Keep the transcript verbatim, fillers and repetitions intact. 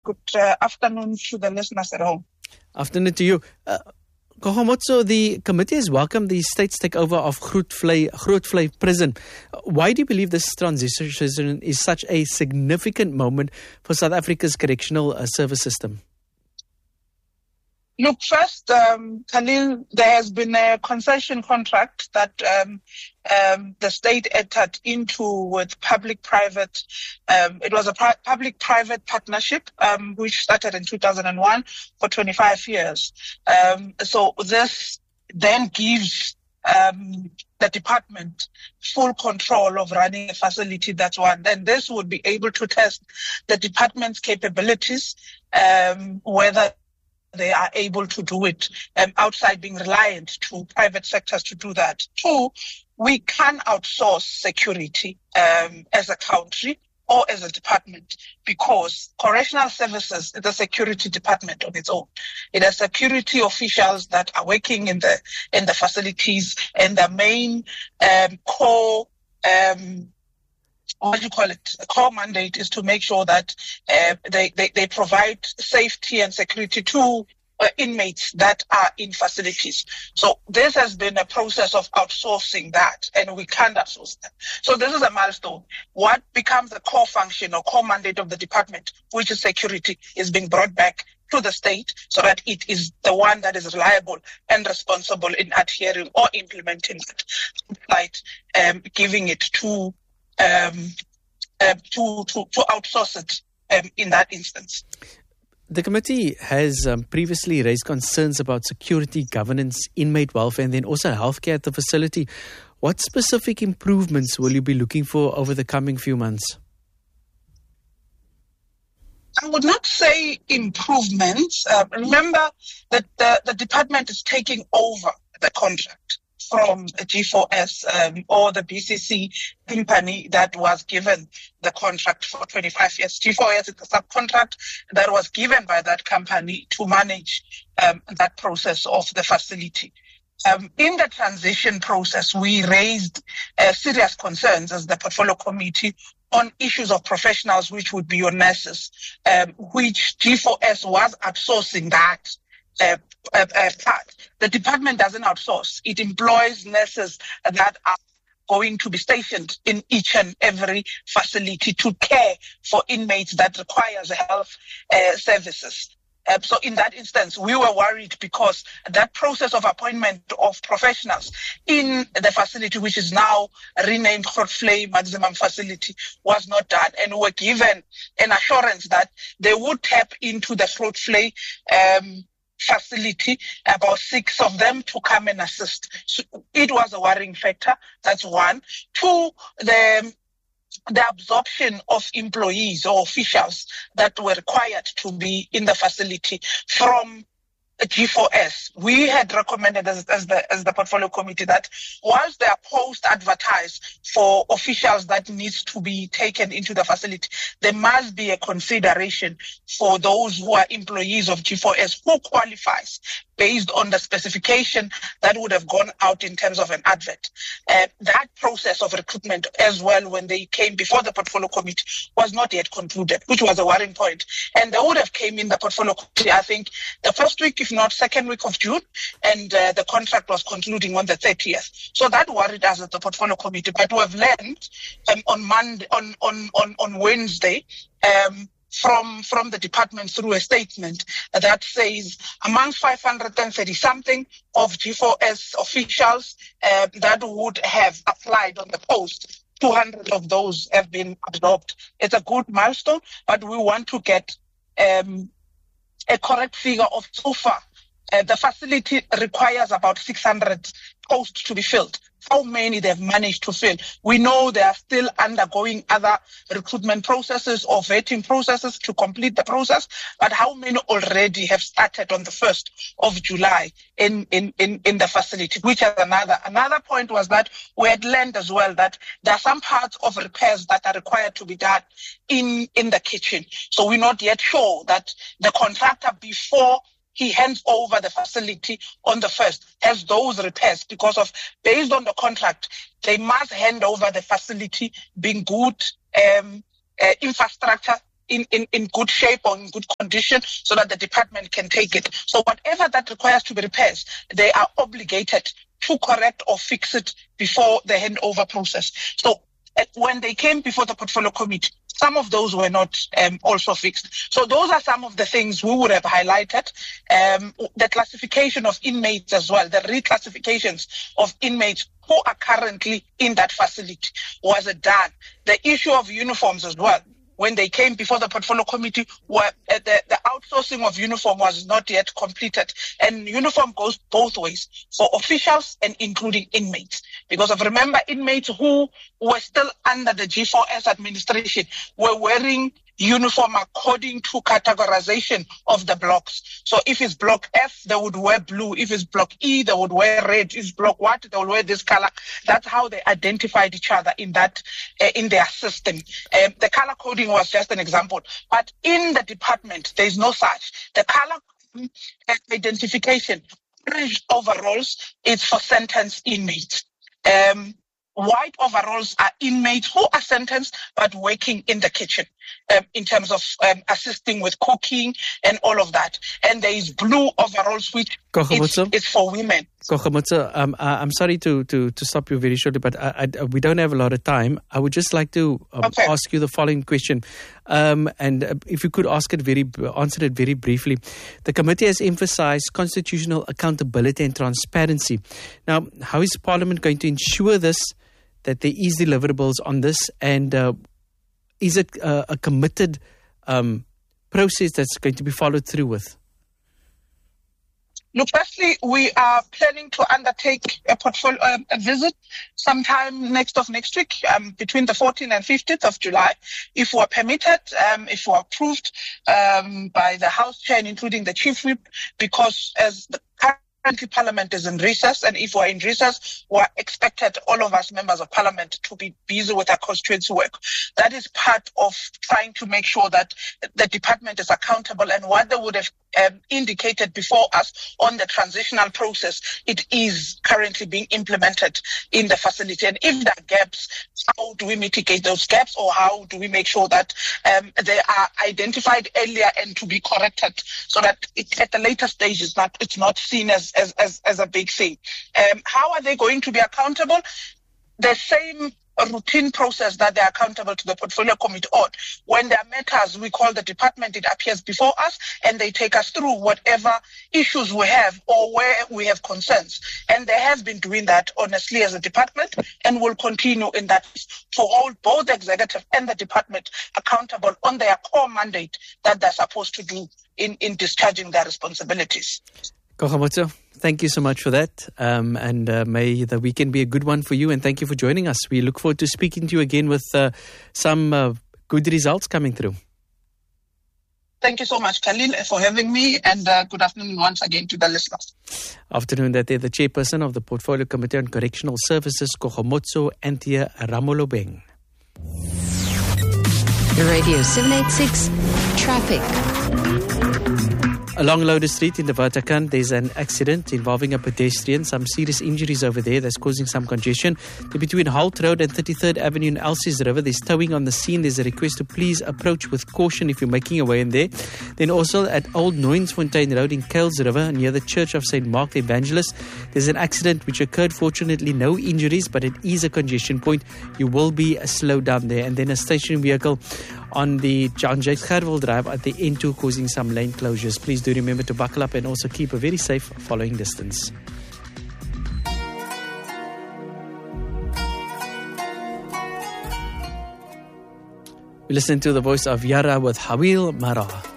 Good uh, afternoon to the listeners at home. Afternoon to you. Uh, Kgogamotso, the committee has welcomed the state's takeover of Grootvlei, Grootvlei Prison. Why do you believe this transition is such a significant moment for South Africa's correctional uh, service system? Look, first, um, Khalil, there has been a concession contract that um, um, the state entered into with public-private. Um, it was a pri- public-private partnership um, which started in two thousand one for twenty-five years. Um, so this then gives um, the department full control of running a facility. That's one. Then this would be able to test the department's capabilities, um, whether they are able to do it um, outside being reliant to private sectors to do that. Two, we can outsource security um, as a country or as a department, because correctional services is a security department on its own. It has security officials that are working in the in the facilities, and the main um, core um, what do you call it? The core mandate is to make sure that uh, they, they, they provide safety and security to uh, inmates that are in facilities. So this has been a process of outsourcing that, and we can't outsource that. So this is a milestone. What becomes the core function or core mandate of the department, which is security, is being brought back to the state so that it is the one that is reliable and responsible in adhering or implementing it, like um, giving it to Um, uh, to, to, to outsource it um, in that instance. The committee has um, previously raised concerns about security, governance, inmate welfare, and then also healthcare at the facility. What specific improvements will you be looking for over the coming few months? I would not say improvements. Uh, remember that the, the department is taking over the contract from G four S um, or the B C C company that was given the contract for twenty-five years. G four S is a subcontract that was given by that company to manage um, that process of the facility. Um, in the transition process, we raised uh, serious concerns as the portfolio committee on issues of professionals, which would be your nurses, um, which G four S was outsourcing that Uh, uh, uh, part. The department doesn't outsource. It employs nurses that are going to be stationed in each and every facility to care for inmates that requires health uh, services. Uh, so in that instance, we were worried because that process of appointment of professionals in the facility, which is now renamed Grootvlei Maximum Facility, was not done. And we were given an assurance that they would tap into the Grootvlei um, facility, about six of them, to come and assist. So it was a worrying factor. That's one. Two, the the absorption of employees or officials that were required to be in the facility from G four S. We had recommended as, as the as the portfolio committee that whilst there are posts advertised for officials that needs to be taken into the facility, there must be a consideration for those who are employees of G four S who qualifies based on the specification that would have gone out in terms of an advert. Uh, that process of recruitment as well, when they came before the portfolio committee, was not yet concluded, which was a worrying point. And they would have came in the portfolio committee, I think, the first week, if not second week of June, and uh, the contract was concluding on the thirtieth. So that worried us at the portfolio committee. But we have learned um, on Monday, on on on on Wednesday, um, from from the department through a statement that says amongst five hundred thirty something of G four S officials uh, that would have applied on the post, two hundred of those have been absorbed. It's a good milestone, but we want to get um, a correct figure of so far. Uh, the facility requires about six hundred posts to be filled. How many they've managed to fill? We know they are still undergoing other recruitment processes or vetting processes to complete the process, but how many already have started on the first of July in, in, in, in the facility, which is another. Another point was that we had learned as well that there are some parts of repairs that are required to be done in, in the kitchen. So we're not yet sure that the contractor, before he hands over the facility on the first, has those repairs, because of, based on the contract, they must hand over the facility being good um, uh, infrastructure in, in, in good shape or in good condition so that the department can take it. So whatever that requires to be repaired, they are obligated to correct or fix it before the handover process. So uh, when they came before the portfolio committee, some of those were not um, also fixed. So those are some of the things we would have highlighted. Um, the classification of inmates as well, the reclassifications of inmates who are currently in that facility was done. The issue of uniforms as well. When they came before the portfolio committee, were, uh, the, the outsourcing of uniform was not yet completed. And uniform goes both ways, for officials and including inmates. Because of remember, inmates who were still under the G four S administration were wearing uniform according to categorization of the blocks. So if it's block F, they would wear blue. If it's block E, they would wear red. If it's block what, they would wear this color. That's how they identified each other in that uh, in their system. Um, the color coding was just an example. But in the department, there is no such. The color uh, identification, orange overalls, is for sentenced inmates. Um, White overalls are inmates who are sentenced but working in the kitchen um, in terms of um, assisting with cooking and all of that. And there is blue overalls, which is, is for women. Kgogamotso, um, I'm sorry to, to, to stop you very shortly, but I, I, we don't have a lot of time. I would just like to um, okay. ask you the following question, um, and uh, if you could ask it very, answer it very briefly. The committee has emphasized constitutional accountability and transparency. Now, how is Parliament going to ensure this, that there is deliverables on this, and uh, is it uh, a committed um, process that's going to be followed through with? Look, firstly, we are planning to undertake a portfolio um, a visit sometime next of next week, um, between the fourteenth and fifteenth of July, if we are permitted, um, if we are approved um, by the House Chair, including the Chief Whip, because as the currently Parliament is in recess, and if we're in recess, we're expected, all of us members of Parliament, to be busy with our constituency work. That is part of trying to make sure that the department is accountable, and what they would have um, indicated before us on the transitional process, it is currently being implemented in the facility. And if there are gaps, how do we mitigate those gaps, or how do we make sure that um, they are identified earlier and to be corrected, so that it, at the later stage it's not it's not seen as As, as, as a big thing. Um, how are they going to be accountable? The same routine process that they're accountable to the portfolio committee on. When there are matters, we call the department, it appears before us, and they take us through whatever issues we have or where we have concerns. And they have been doing that honestly as a department, and will continue in that to hold both the executive and the department accountable on their core mandate that they're supposed to do in, in discharging their responsibilities. Kgogamotso, thank you so much for that, um, and uh, may the weekend be a good one for you, and thank you for joining us. We look forward to speaking to you again with uh, some uh, good results coming through. Thank you so much, Khalil, for having me, and uh, good afternoon once again to the listeners. Afternoon, that they're the chairperson of the Portfolio Committee on Correctional Services, Kgogamotso Anthea Ramolobeng. Radio seven eighty-six, Traffic. Along Loader Street in the Vatican, there's an accident involving a pedestrian, some serious injuries over there that's causing some congestion. Between Holt Road and thirty-third Avenue and Elsies River, there's towing on the scene. There's a request to please approach with caution if you're making your way in there. Then also at Old Nooinsfontein Road in Kuils River, near the Church of Saint Mark the Evangelist, there's an accident which occurred. Fortunately, no injuries, but it is a congestion point. You will be slowed down there. And then a stationary vehicle on the John Jakes Gerwel Drive at the N two causing some lane closures. Please do remember to buckle up and also keep a very safe following distance. We listen to the voice of Yara with Hawil Mara.